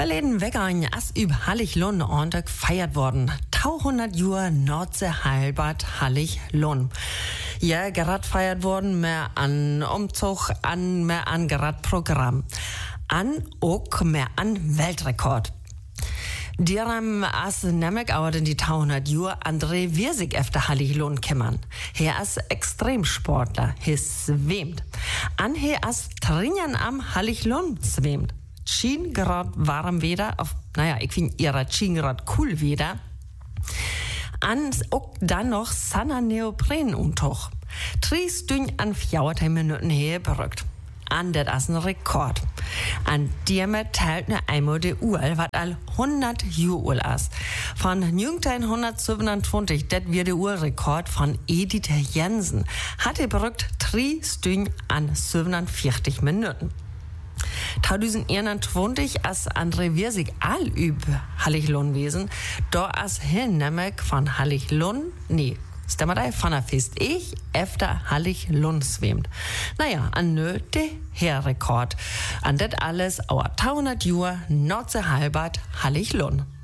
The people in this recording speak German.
Verleden Weggern as üb Hallig-Lund Orntag feiert worden. 200 Jahre Nordsee Heilbad Hallig-Lund. Ja, gerad feiert worden, mehr an Umzug, mehr an gerad Programm. Auch mehr an Weltrekord. Dieram as nämlich auch in die 200 Jahre André Wirsig efter Hallig-Lund kämmern. Er as Extremsportler, he schwimmt. He as Trinjan am Hallig-Lund schwimmt. Schien grad warm wieder, ich finde ihrer Schien grad cool wieder. Auch dann noch Sanna Neopren untuch. 3 Stunden an 4 Minuten her berückt. Das ist ein Rekord. An dem teilt ne einmal die Uhr, was all 100 Jahre ist. Von 1927, das wird der Uhrrekord von Edith Jensen. Hat berückt 3 Stunden an 47 Minuten. 2021 als André Wirsig all üb Hallig-Lund wesen, da as hin nämlich von Hallig-Lund, von der Fest ich efter Hallig-Lund schwimmt. An nöte Herrekord. An das alles, our 200 Jahre Nordsee Heilbad Hallig-Lund.